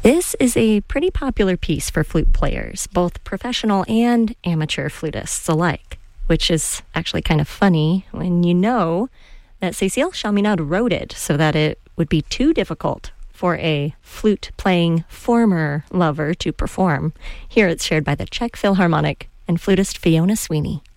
This is a pretty popular piece for flute players, both professional and amateur flutists alike, which is actually kind of funny when you know that Cécile Chaminaud wrote it so that it would be too difficult for a flute-playing former lover to perform. Here it's shared by the Czech Philharmonic and flutist Fiona Sweeney.